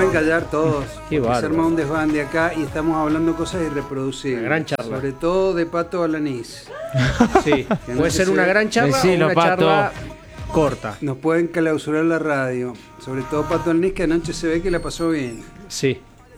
pueden callar todos. Qué Se bárbaro. arma un desván de acá y estamos hablando cosas irreproducibles. Una gran charla. Sobre todo de Pato Alanís. Sí, puede ser una gran charla Decilo, o una Pato. charla corta. Nos pueden clausurar la radio. Sobre todo Pato Alanís, que anoche se ve que la pasó bien. Sí.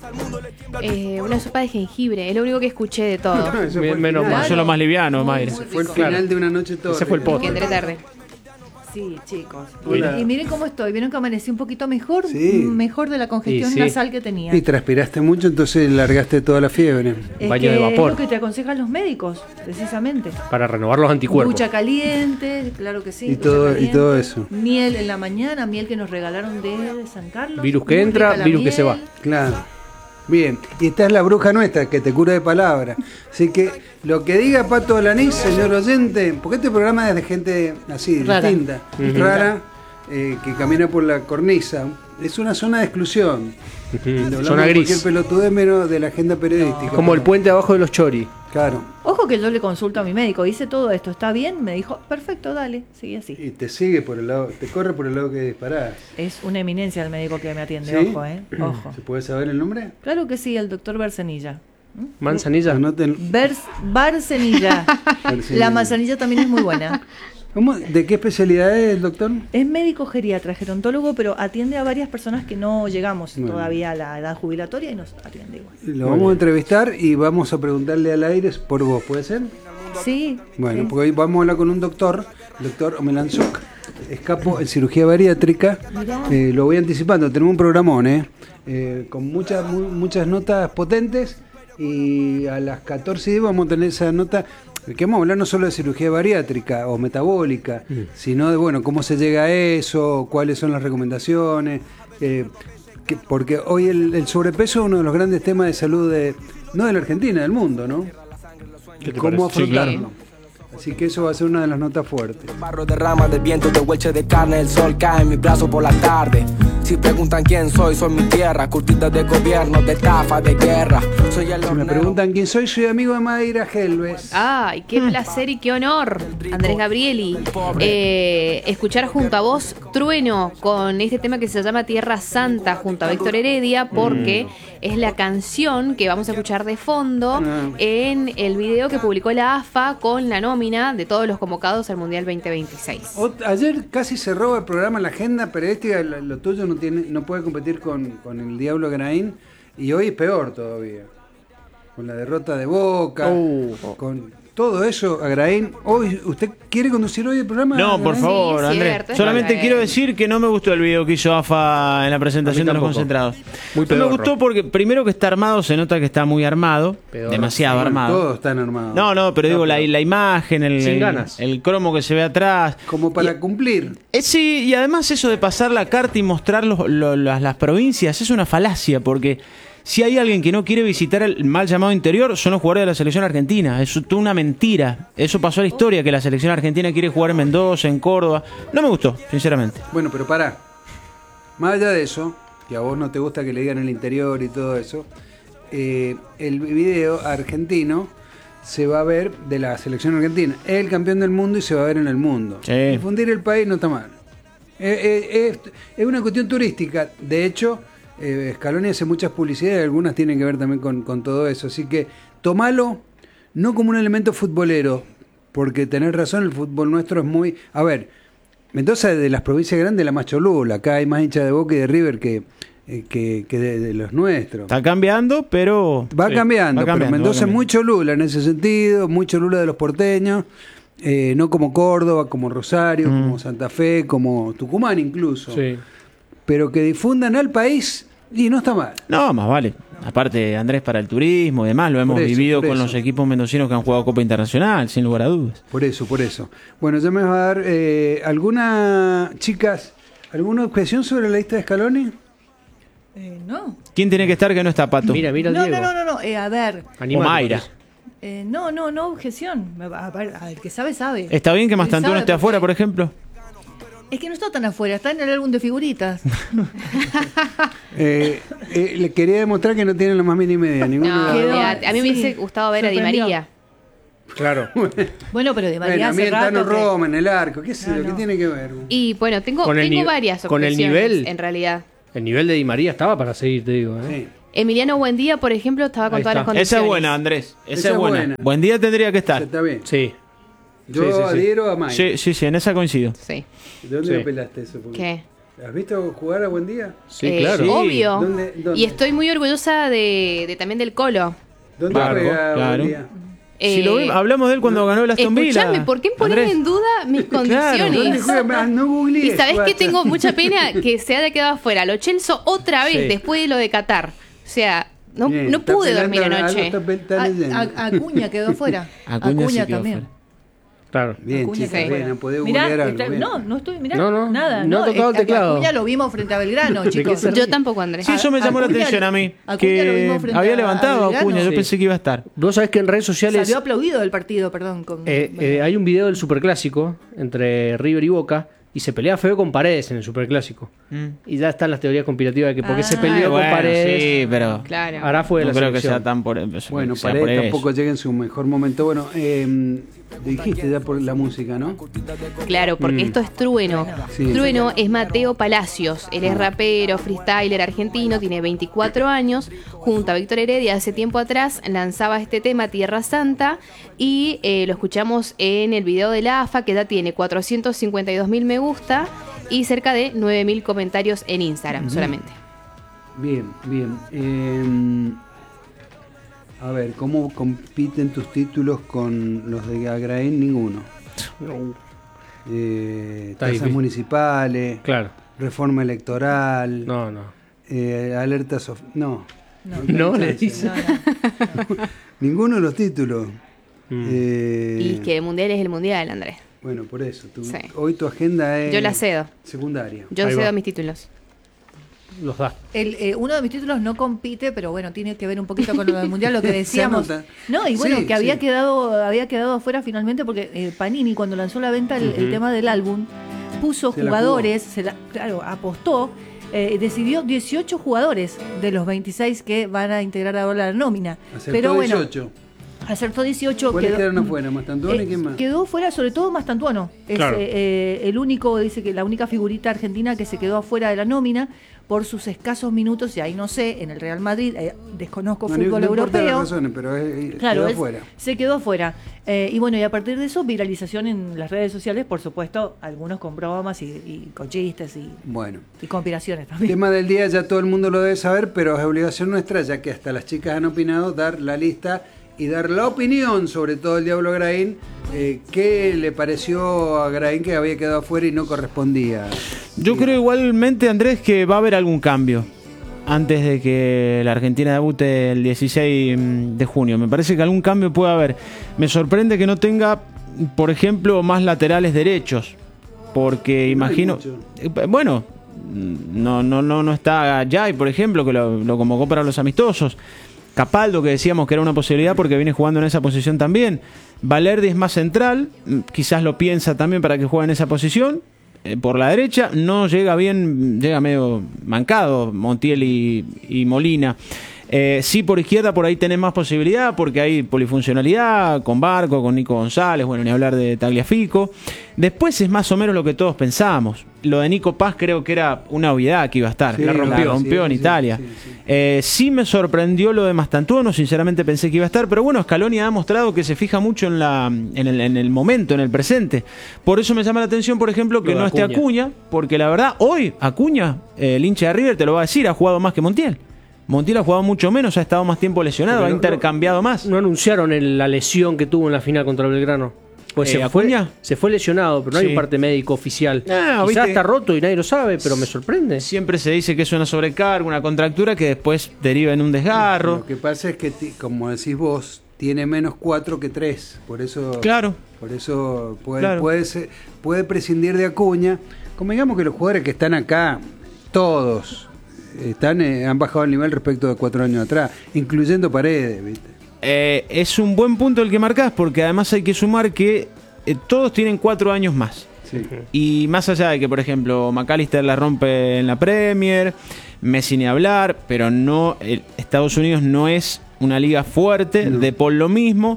Una sopa de jengibre, es lo único que escuché de todo. Eso fue el Menos final. mal. Eso es lo más liviano, Mayra. Fue el final de una noche todo. Ese fue el Que postre. entré tarde. Sí, chicos. Hola. Y miren cómo estoy. Vieron que amanecí un poquito mejor. Sí. Mejor de la congestión Y sí. nasal que tenía. Y transpiraste mucho, entonces largaste toda la fiebre. Es baño que de vapor. Es lo que te aconsejan los médicos, precisamente. Para renovar los anticuerpos. Ducha caliente, claro que sí. Y ducha todo- y caliente. todo eso. Miel en la mañana, miel que nos regalaron de San Carlos. Virus que Muy entra, rica la virus que miel. se va. Claro. Bien, y esta es la bruja nuestra que te cura de palabra. Así que lo que diga Pato Alanís, señor oyente, porque este programa es de gente así, Rara. distinta, rara, que camina por la cornisa. Es una zona de exclusión. Hablamos Zona de gris. cualquier pelotudez menos de la agenda periodística. Como el puente abajo de los Chori. Claro. Ojo que yo le consulto a mi médico, hice todo esto, ¿está bien? Me dijo, perfecto, dale, sigue así. Y te sigue por el lado, te corre por el lado que disparás. Es una eminencia el médico que me atiende, ¿Sí? ojo, ojo. ¿Se puede saber el nombre? Claro que sí, el doctor Bercenilla. Manzanilla. Anoten. Barcenilla. La manzanilla también es muy buena. ¿Cómo? ¿De qué especialidad es el doctor? Es médico geriatra, gerontólogo, pero atiende a varias personas que no llegamos Bueno. todavía a la edad jubilatoria y nos atiende igual. Lo vamos a entrevistar y vamos a preguntarle al aire por vos, ¿puede ser? Sí. Bueno, sí. porque hoy vamos a hablar con un doctor, el doctor Omelanzuk, es capo en cirugía bariátrica. Mirá. Lo voy anticipando, tenemos un programón, con muchas notas potentes, y a las 14:10 vamos a tener esa nota, que vamos a hablar no solo de cirugía bariátrica o metabólica, sino de, bueno, cómo se llega a eso, cuáles son las recomendaciones, porque hoy el sobrepeso es uno de los grandes temas de salud, no de la Argentina, del mundo, ¿no? ¿Qué te ¿Cómo parece? Sí, afrontarlo? Así que eso va a ser una de las notas fuertes. Barro de ramas de viento, de huelche de carne, el sol cae en mi brazo por la tarde. Si preguntan quién soy mi tierra, curtida de gobierno, de estafa, de guerra. Soy el Si me preguntan quién soy amigo de Mayra Helves. Ay, qué placer y qué honor, Andrés Gabrieli, escuchar junto a vos Trueno con este tema que se llama Tierra Santa junto a Víctor Heredia, porque es la canción que vamos a escuchar de fondo en el video que publicó la AFA con la nómina de todos los convocados al Mundial 2026. Ayer casi se roba el programa, la agenda periodística, lo tuyo no puede competir con el Diablo Graín, y hoy es peor todavía. Con la derrota de Boca, con todo eso, Agraín. Hoy, ¿usted quiere conducir hoy el programa? No, por Agraín? favor, Sí, Andrés. cierto, es Solamente verdad. quiero decir que no me gustó el video que hizo AFA en la presentación de los tampoco. concentrados. Muy no me pedorro. gustó porque primero que está armado, se nota que está muy armado, Pedorro. demasiado Bueno, armado. todos están armados. No, pero digo, la imagen, Sin ganas. el cromo que se ve atrás. Como para cumplir. Sí, y además eso de pasar la carta y mostrar las provincias es una falacia, porque si hay alguien que no quiere visitar el mal llamado interior, son los jugadores de la selección argentina. Es toda una mentira. Eso pasó a la historia, que la selección argentina quiere jugar en Mendoza, en Córdoba. No me gustó, sinceramente. Bueno, pero pará. Más allá de eso, que a vos no te gusta que le digan el interior y todo eso, el video argentino se va a ver de la selección argentina. Es el campeón del mundo y se va a ver en el mundo. Sí. Difundir el país no está mal. Es una cuestión turística. De hecho, Scaloni hace muchas publicidades, algunas tienen que ver también con todo eso. Así que tomalo no como un elemento futbolero, porque tenés razón, el fútbol nuestro es muy... A ver, Mendoza de las provincias grandes la más cholula. Acá hay más hinchas de Boca y de River que de los nuestros. Está cambiando, pero... Va sí, cambiando, pero va Mendoza es cambiando. muy cholula en ese sentido, muy cholula de los porteños, no como Córdoba, como Rosario, como Santa Fe, como Tucumán incluso. Sí. Pero que difundan al país y no está mal. No, más vale. Aparte, Andrés, para el turismo y demás, lo hemos Por eso, vivido por con eso. los equipos mendocinos que han jugado Copa Internacional, sin lugar a dudas. Por eso. Bueno, ya me va a dar chicas, ¿alguna objeción sobre la lista de Scaloni? No. ¿Quién tiene que estar que no está, Pato? Mira, No, Diego. no. A ver. Animate, O Mayra. Patricio. No objeción. A ver, el que sabe, sabe. ¿Está bien que Él Mastantuono sabe esté porque- afuera, por ejemplo? Es que no está tan afuera, está en el álbum de figuritas. Le quería demostrar que no tienen la más mínima idea. Ninguno No, de los dos. olvidate. A mí me Sí, hubiese gustado ver a Di sorprendió. María. Claro. Bueno, pero de Bueno, María a mí hace el Tano rato que- Roma en el arco, qué sé yo, No, ¿qué no. tiene que ver? Y bueno, tengo Con el varias con el objeciones, nivel. en realidad. El nivel de Di María estaba para seguir, te digo. Sí. Emiliano Buendía, por ejemplo, estaba con Ahí todas las está. condiciones. Esa es buena, Andrés. Esa es buena. Buen día tendría que estar. Está bien. Sí. Yo Sí, sí, sí. adhiero a Mike. Sí, en esa coincido. Sí. ¿De dónde Sí. lo pelaste eso? Porque- ¿Qué? ¿Has visto jugar a Buen Día? Sí, claro. Sí. Obvio. ¿Dónde? Y estoy muy orgullosa de también del Colo. ¿Dónde Claro, juega claro. Buen Día? Si lo vimos, hablamos de él cuando ganó el Aston Villa. Escuchame, ¿por qué pones Andrés. en duda mis ¿Dónde condiciones? juega? No googleé. Y sabés que guacha. tengo mucha pena que se haya quedado afuera. Lo Chelsea otra vez Sí. después de lo de Qatar. O sea, no Bien, está pude pelando dormir algo, anoche. está leyendo. Acuña quedó fuera. Acuña sí quedó también. fuera. Claro. Bien, Acuña chicas, quedó bien, fuera. podés Mirá, googlear algo. bien. no estoy, mirá, No, nada. no ha tocado el teclado. Acuña lo vimos frente a Belgrano, chicos. qué se Yo tampoco, Andrés. Sí, eso me llamó la Acuña- atención a mí. Acuña lo Que vimos frente había a levantado a Belgrano. Acuña. Yo Sí. pensé que iba a estar. Vos sabés que en redes sociales Salió aplaudido del partido, perdón. hay un video del Superclásico entre River y Boca y se pelea feo con Paredes en el Superclásico. Y ya están las teorías conspirativas de que por qué se peleó con Paredes. Sí, pero Claro. Ahora fue de no la creo que selección. sea tan por Bueno, sea Paredes por eso. tampoco llega en su mejor momento. Bueno, dijiste ya por la música, ¿no? Claro, porque esto es Trueno. Sí. Trueno es Mateo Palacios. Él es rapero, freestyler argentino, tiene 24 años. Junto a Víctor Heredia, hace tiempo atrás lanzaba este tema Tierra Santa y lo escuchamos en el video de la AFA, que ya tiene 452.000 me gusta y cerca de 9.000 comentarios en Instagram solamente. Bien, bien. A ver, ¿cómo compiten tus títulos con los de Agrain? Ninguno. Está Tasas difícil. municipales, Claro. reforma electoral, No. alertas... No. No, hay le chance. dice. Ninguno de los títulos. Y es que el mundial es el mundial, Andrés. Bueno, por eso. Sí. Hoy tu agenda es... Yo la cedo. Secundaria. Yo Ahí cedo va. mis títulos. Los da. Uno de mis títulos no compite, pero bueno, tiene que ver un poquito con lo del mundial, lo que decíamos. Se anota. No, y bueno, Sí, que había sí. quedado afuera finalmente porque Panini, cuando lanzó a la venta el tema del álbum, puso Se la jugadores, claro, apostó, decidió 18 jugadores de los 26 que van a integrar ahora la nómina. Acertó Pero bueno, 18. acertó 18. ¿Cuáles quedaron afuera? ¿Mastantuono y quién más? Quedó fuera sobre todo Mastantuono. Es Claro. el único, dice que la única figurita argentina que se quedó afuera de la nómina por sus escasos minutos, y ahí no sé, en el Real Madrid, desconozco No, fútbol no importa las europeo. razones, pero Claro, quedó él afuera. se quedó afuera. Y bueno, y a partir de eso, viralización en las redes sociales, por supuesto, algunos con bromas y con chistes Bueno. y conspiraciones también. Tema del día ya todo el mundo lo debe saber, pero es obligación nuestra, ya que hasta las chicas han opinado, dar la lista y dar la opinión sobre todo el Diablo Agrain. ¿Qué le pareció a Agrain que había quedado afuera y no correspondía? Yo creo igualmente, Andrés, que va a haber algún cambio antes de que la Argentina debute el 16 de junio. Me parece que algún cambio puede haber. Me sorprende que no tenga, por ejemplo, más laterales derechos, porque No hay imagino... mucho. Bueno, no está Jai, por ejemplo, que lo convocó para los amistosos. Capaldo, que decíamos que era una posibilidad porque viene jugando en esa posición también. Valerdi es más central, quizás lo piensa también para que juegue en esa posición. Por la derecha no llega bien, llega medio mancado Montiel y Molina. Sí, por izquierda por ahí tenés más posibilidad porque hay polifuncionalidad con Barco, con Nico González, bueno, ni hablar de Tagliafico. Después es más o menos lo que todos pensábamos. Lo de Nico Paz creo que era una obviedad que iba a estar. Sí, la rompió en sí, Italia. sí. Sí me sorprendió lo de Mastantuono, sinceramente pensé que iba a estar, pero bueno, Scaloni ha demostrado que se fija mucho en el momento, en el presente. Por eso me llama la atención, por ejemplo, que Lo de no esté Acuña, porque la verdad, hoy Acuña, el hincha de River te lo va a decir, ha jugado más que Montiel. Montiel ha jugado mucho menos, ha estado más tiempo lesionado, Pero ha intercambiado más. No anunciaron la lesión que tuvo en la final contra Belgrano. Pues ¿Acuña? se fue lesionado, pero no hay Sí. un parte médico oficial. Ah, Quizás ¿viste? está roto y nadie lo sabe, pero me sorprende. Siempre se dice que es una sobrecarga, una contractura que después deriva en un desgarro. Lo que pasa es que, como decís vos, tiene menos 4 que 3. Por eso, Claro. por eso Claro. puede prescindir de Acuña. Como digamos que los jugadores que están acá, todos han bajado el nivel respecto de 4 años atrás, incluyendo Paredes, ¿viste? Es un buen punto el que marcás, porque además hay que sumar que todos tienen 4 años más. Sí. Y más allá de que, por ejemplo, McAllister la rompe en la Premier, Messi ni hablar, pero no, Estados Unidos no es una liga fuerte, No. De Paul lo mismo.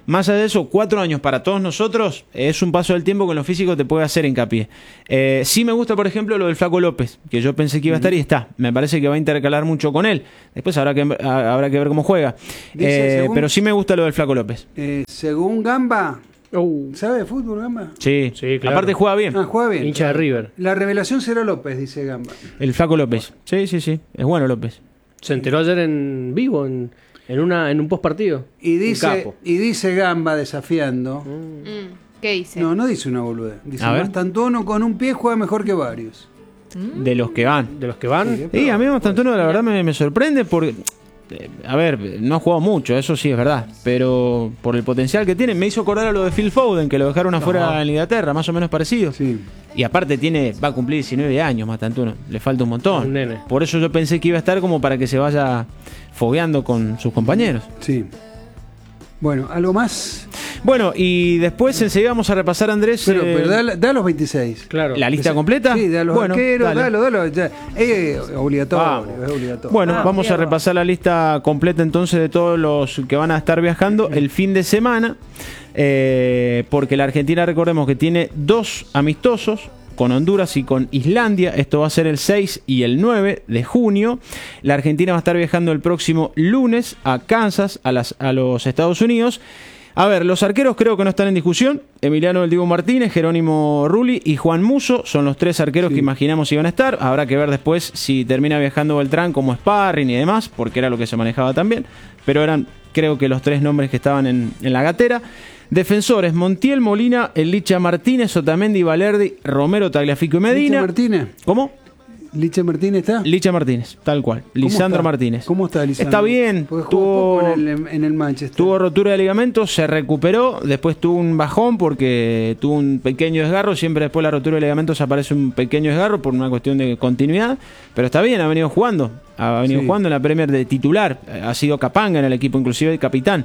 Más allá de eso, 4 años para todos nosotros es un paso del tiempo que en lo físico te puede hacer hincapié. Sí me gusta, por ejemplo, lo del Flaco López, que yo pensé que iba a estar y está. Me parece que va a intercalar mucho con él. Después habrá que ver cómo juega. Pero sí me gusta lo del Flaco López. Según Gamba, ¿sabe de fútbol Gamba? Sí, claro. Aparte juega bien. Juega bien. Hincha de River. La revelación será López, dice Gamba. El Flaco López. Sí. Es bueno López. Se enteró ayer en vivo, en un postpartido. Y dice Gamba desafiando. ¿Qué dice? No dice una boludez. Dice, A ver. Mastantuono con un pie juega mejor que varios. De los que van. De los que van. Y a mí Mastantuono la verdad me sorprende porque... A ver, no ha jugado mucho, eso sí es verdad, pero por el potencial que tiene, me hizo acordar a lo de Phil Foden, que lo dejaron afuera en Inglaterra, más o menos parecido. Sí. Y aparte va a cumplir 19 años Mastantuono, le falta un montón. Un nene. Por eso yo pensé que iba a estar como para que se vaya fogueando con sus compañeros. Sí. Bueno, ¿algo más? Bueno, y después enseguida vamos a repasar, Andrés, Pero da los 26. Claro. la lista completa. Sí, da los arqueros, dale. dalo. Ya. Es obligatorio, Vamos. es obligatorio. Bueno, vamos a Diego. repasar la lista completa entonces de todos los que van a estar viajando el fin de semana, porque la Argentina, recordemos que tiene 2 amistosos con Honduras y con Islandia. Esto va a ser el 6 y el 9 de junio. La Argentina va a estar viajando el próximo lunes a Kansas, a los Estados Unidos. A ver, los arqueros creo que no están en discusión. Emiliano El Dibu Martínez, Jerónimo Rulli y Juan Musso son los 3 arqueros que imaginamos iban a estar. Habrá que ver después si termina viajando Beltrán como sparring y demás, porque era lo que se manejaba también. Pero eran, creo que los 3 nombres que estaban en la gatera. Defensores: Montiel, Molina, El Licha Martínez, Otamendi, Valerdi, Romero, Tagliafico y Medina. ¿Licha Martínez? ¿Cómo? ¿Licha Martínez está? Licha Martínez, tal cual. Lisandro está? Martínez. ¿Cómo está Lisandro? Está bien. Porque jugó poco en el Manchester. Tuvo rotura de ligamentos, se recuperó, después tuvo un bajón porque tuvo un pequeño desgarro. Siempre después de la rotura de ligamentos aparece un pequeño desgarro por una cuestión de continuidad. Pero está bien, ha venido jugando. Jugando en la Premier de titular. Ha sido capanga en el equipo, inclusive el capitán.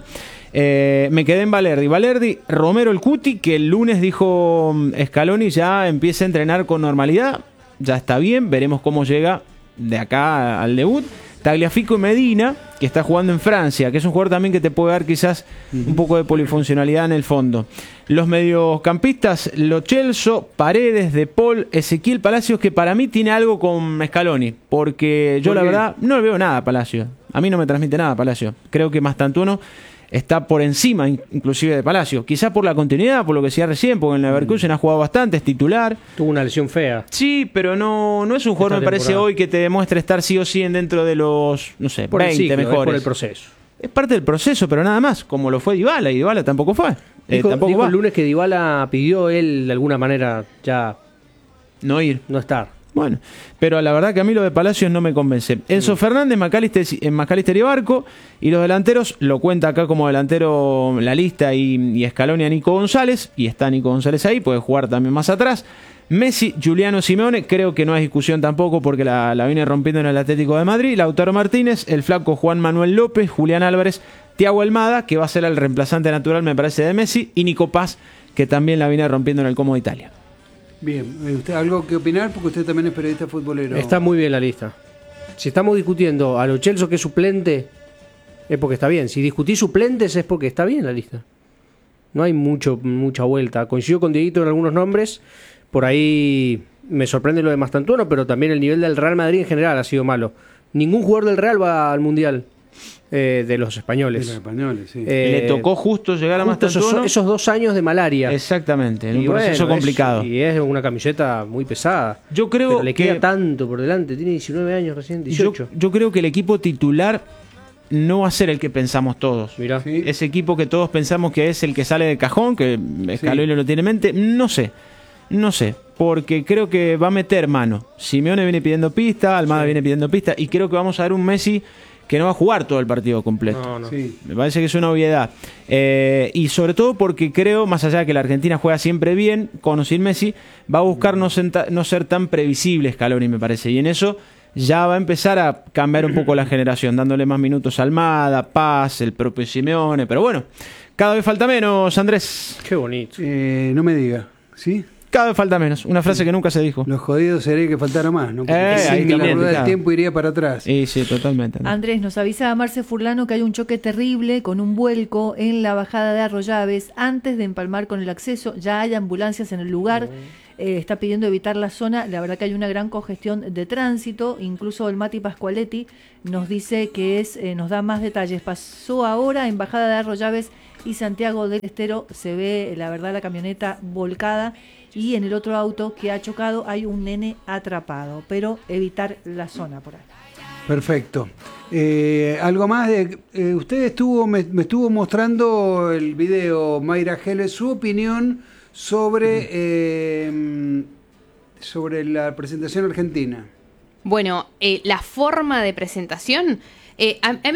Me quedé en Valerdi, Romero el Cuti, que el lunes dijo Scaloni ya empieza a entrenar con normalidad. Ya está bien, veremos cómo llega de acá al debut. Tagliafico y Medina, que está jugando en Francia, que es un jugador también que te puede dar quizás un poco de polifuncionalidad en el fondo. Los mediocampistas: Lo Celso, Paredes, De Paul, Ezequiel Palacios, que para mí tiene algo con Scaloni, porque yo la verdad no le veo nada a Palacios. A mí no me transmite nada Palacios. Creo que Mastantuono está por encima inclusive de Palacio, quizás por la continuidad, por lo que decía recién, porque en el Leverkusen ha jugado bastante, es titular. Tuvo una lesión fea. Sí, pero no es un jugador, me parece, hoy que te demuestre estar sí o sí dentro de los, no sé, Por 20 el ciclo, mejores. es por el proceso. Es parte del proceso, pero nada más, como lo fue Dybala, y Dybala tampoco fue. Tampoco va. El lunes que Dybala pidió él de alguna manera ya No ir. no estar. Bueno, pero la verdad que a mí lo de Palacios no me convence. Enzo Fernández, McAllister y Barco. Y los delanteros, lo cuenta acá como delantero la lista y Scaloni a Nico González. Y está Nico González ahí, puede jugar también más atrás. Messi, Giuliano Simeone, creo que no hay discusión tampoco porque la viene rompiendo en el Atlético de Madrid. Lautaro Martínez, el flaco Juan Manuel López, Julián Álvarez, Thiago Almada, que va a ser el reemplazante natural, me parece, de Messi. Y Nico Paz, que también la viene rompiendo en el Como de Italia. Bien, ¿usted algo que opinar? Porque usted también es periodista futbolero. Está muy bien la lista. Si estamos discutiendo a Lo Celso que es suplente, es porque está bien. Si discutís suplentes es porque está bien la lista. No hay mucha vuelta. Coincido con Dieguito en algunos nombres. Por ahí me sorprende lo de Mastantuono, pero también el nivel del Real Madrid en general ha sido malo. Ningún jugador del Real va al Mundial de los españoles. De los españoles, sí. Le tocó justo llegar a Mastantuono. esos 2 años de malaria. Exactamente, en un Y proceso bueno, complicado. Y es una camiseta muy pesada. Yo creo pero le queda que tanto por delante. Tiene 19 años recién, 18. yo creo que el equipo titular no va a ser el que pensamos todos. Mirá. Sí. Ese equipo que todos pensamos que es el que sale del cajón, que Scaloni lo tiene en mente, no sé, porque creo que va a meter mano. Simeone viene pidiendo pista, Almada viene pidiendo pista, y creo que vamos a ver un Messi que no va a jugar todo el partido completo. No. Sí. Me parece que es una obviedad. Y sobre todo porque creo, más allá de que la Argentina juega siempre bien, con o sin Messi, va a buscar no ser tan previsible Scaloni, me parece. Y en eso ya va a empezar a cambiar un poco la generación, dándole más minutos a Almada, Paz, el propio Simeone. Pero bueno, cada vez falta menos, Andrés. Qué bonito. No me diga, ¿sí? Cada vez falta menos. Una frase que nunca se dijo. Lo jodido sería que faltara más, ¿no? Porque ahí sí, la también, rueda del claro. tiempo iría para atrás. Sí, totalmente. Andrés, nos avisa Marce Furlano que hay un choque terrible con un vuelco en la bajada de Arroyaves antes de empalmar con el acceso. Ya hay ambulancias en el lugar. Está pidiendo evitar la zona. La verdad que hay una gran congestión de tránsito. Incluso el Mati Pascualetti nos dice que nos da más detalles. Pasó ahora en bajada de Arroyaves y Santiago del Estero. Se ve, la verdad, la camioneta volcada. Y en el otro auto que ha chocado hay un nene atrapado. Pero evitar la zona por ahí. Perfecto. Algo más usted me estuvo mostrando el video, Mayra Geles, su opinión sobre la presentación argentina. Bueno, la forma de presentación, a mí